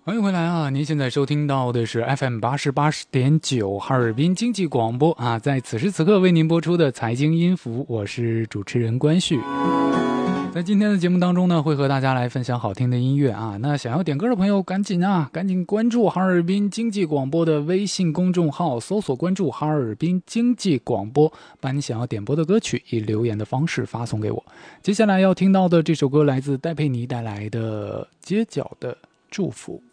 欢迎回来啊！您现在收听到的是 FM88.9哈尔滨经济广播啊，在此时此刻为您播出的财经音符，我是主持人关旭。在今天的节目当中呢，会和大家来分享好听的音乐啊。那想要点歌的朋友，赶紧关注哈尔滨经济广播的微信公众号，搜索关注哈尔滨经济广播，把你想要点播的歌曲以留言的方式发送给我。接下来要听到的这首歌来自戴佩妮带来的《街角的祝福》。